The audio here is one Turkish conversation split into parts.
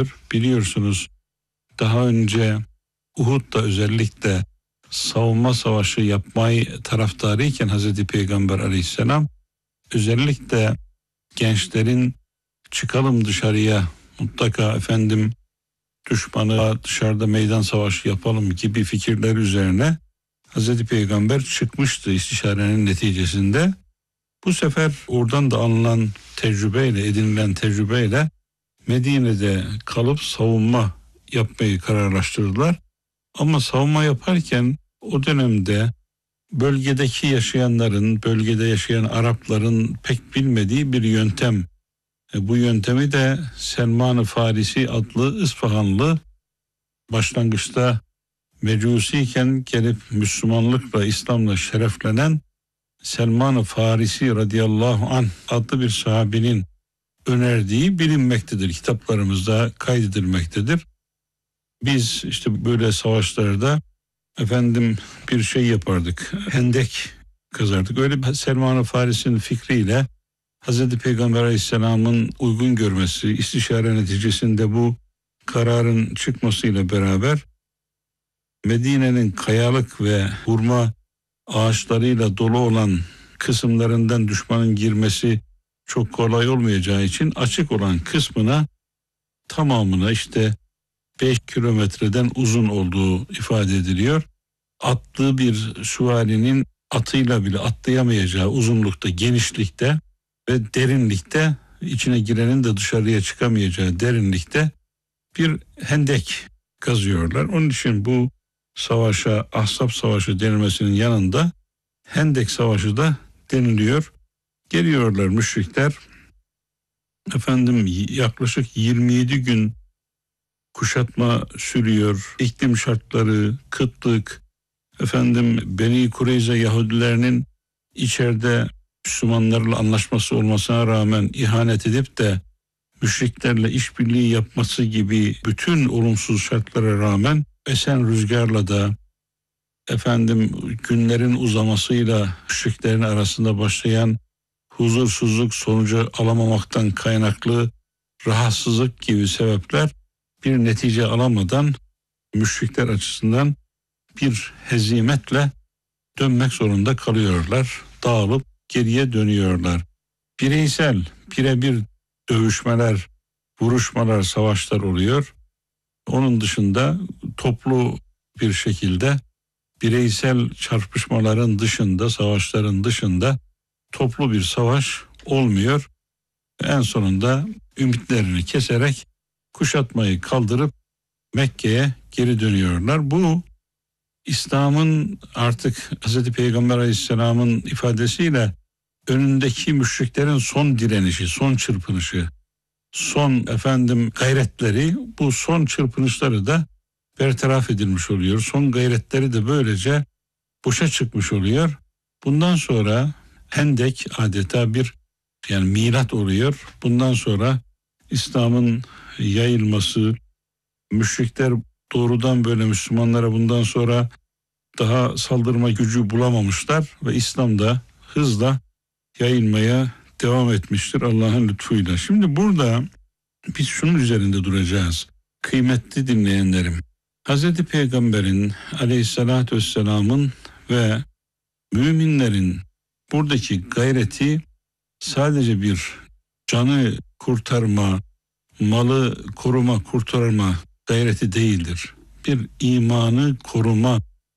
yapıyor. Biliyorsunuz daha önce Uhud'da özellikle savunma savaşı yapmayı taraftarıyken Hazreti Peygamber aleyhisselam özellikle gençlerin çıkalım dışarıya, mutlaka düşmanı dışarıda meydan savaşı yapalım gibi fikirler üzerine Hazreti Peygamber çıkmıştı istişarenin neticesinde. Bu sefer oradan da alınan tecrübeyle, edinilen tecrübeyle Medine'de kalıp savunma yapmayı kararlaştırdılar. Ama savunma yaparken o dönemde bölgedeki yaşayanların, bölgede yaşayan Arapların pek bilmediği bir yöntem. Bu yöntemi de Selman-ı Farisi adlı İsfahanlı, başlangıçta Mecusiyken gelip Müslümanlıkla, İslam'la şereflenen Selman-ı Farisi radıyallahu anh adlı bir sahabenin önerdiği bilinmektedir. Kitaplarımızda kaydedilmektedir. Biz işte böyle savaşlarda bir şey yapardık. Hendek kazardık. Öyle Selman-ı Farisi'nin fikriyle Hazreti Peygamber Aleyhisselam'ın uygun görmesi, istişare neticesinde bu kararın çıkmasıyla beraber Medine'nin kayalık ve hurma ağaçlarıyla dolu olan kısımlarından düşmanın girmesi çok kolay olmayacağı için açık olan kısmına tamamına 5 kilometreden uzun olduğu ifade ediliyor. Attığı bir süvarinin atıyla bile atlayamayacağı uzunlukta, genişlikte ve derinlikte, içine girenin de dışarıya çıkamayacağı derinlikte bir hendek kazıyorlar. Onun için bu savaşa Ahzab Savaşı denilmesinin yanında Hendek Savaşı da deniliyor. Geliyorlar müşrikler. Yaklaşık 27 gün kuşatma sürüyor. İklim şartları, kıtlık, Beni Kureyze Yahudilerinin içeride Müslümanlarla anlaşması olmasına rağmen ihanet edip de müşriklerle işbirliği yapması gibi bütün olumsuz şartlara rağmen esen rüzgarla da günlerin uzamasıyla müşriklerin arasında başlayan huzursuzluk, sonucu alamamaktan kaynaklı rahatsızlık gibi sebepler bir netice alamadan müşrikler açısından bir hezimetle dönmek zorunda kalıyorlar. Dağılıp geriye dönüyorlar. Birebir dövüşmeler, vuruşmalar, savaşlar oluyor. Onun dışında toplu bir şekilde bireysel çarpışmaların dışında, savaşların dışında toplu bir savaş olmuyor. En sonunda ümitlerini keserek kuşatmayı kaldırıp Mekke'ye geri dönüyorlar. Bu İslam'ın artık Hz. Peygamber Aleyhisselam'ın ifadesiyle önündeki müşriklerin son direnişi, son çırpınışı, son gayretleri, bu son çırpınışları da bertaraf edilmiş oluyor. Son gayretleri de böylece boşa çıkmış oluyor. Bundan sonra Hendek adeta milat oluyor. Bundan sonra İslam'ın yayılması, müşrikler doğrudan böyle Müslümanlara bundan sonra daha saldırma gücü bulamamışlar ve İslam da hızla yayılmaya devam etmiştir Allah'ın lütfuyla. Şimdi burada biz şunun üzerinde duracağız. Kıymetli dinleyenlerim, Hazreti Peygamber'in Aleyhisselatü Vesselam'ın ve müminlerin buradaki gayreti sadece bir canı kurtarma, malı koruma, kurtarma gayreti değildir. Bir imanı koruma,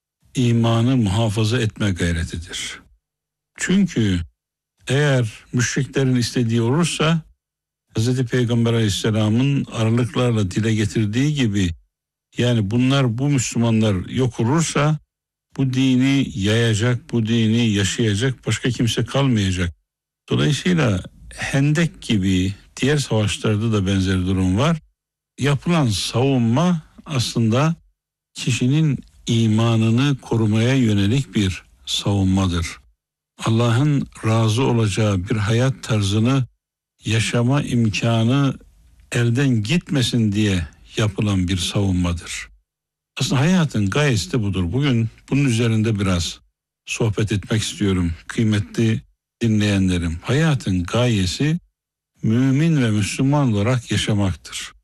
imanı muhafaza etme gayretidir. Çünkü eğer müşriklerin istediği olursa Hz. Peygamber Aleyhisselam'ın aralıklarla dile getirdiği gibi, yani bu Müslümanlar yok olursa bu dini yayacak, bu dini yaşayacak başka kimse kalmayacak. Dolayısıyla Hendek gibi diğer savaşlarda da benzer durum var. Yapılan savunma aslında kişinin imanını korumaya yönelik bir savunmadır. Allah'ın razı olacağı bir hayat tarzını yaşama imkanı elden gitmesin diye yapılan bir savunmadır. Aslında hayatın gayesi de budur. Bugün bunun üzerinde biraz sohbet etmek istiyorum kıymetli dinleyenlerim. Hayatın gayesi mümin ve Müslüman olarak yaşamaktır.